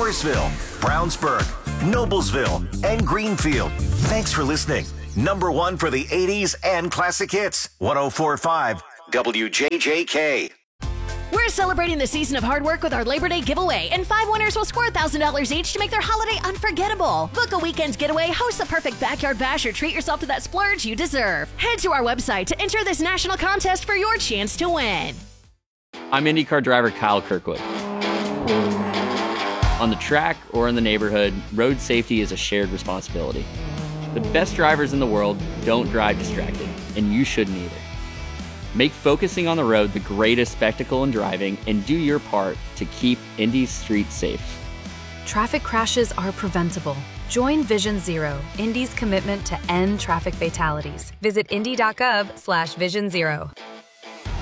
Morrisville, Brownsburg, Noblesville, and Greenfield. Thanks for listening. Number one for the 80s and classic hits. 104.5 WJJK. We're celebrating the season of hard work with our Labor Day giveaway, and 5 winners will score $1,000 each to make their holiday unforgettable. Book a weekend getaway, host the perfect backyard bash, or treat yourself to that splurge you deserve. Head to our website to enter this national contest for your chance to win. I'm IndyCar driver Kyle Kirkwood. On the track or in the neighborhood, road safety is a shared responsibility. The best drivers in the world don't drive distracted, and you shouldn't either. Make focusing on the road the greatest spectacle in driving, and do your part to keep Indy's streets safe. Traffic crashes are preventable. Join Vision Zero, Indy's commitment to end traffic fatalities. Visit indy.gov/Vision Zero.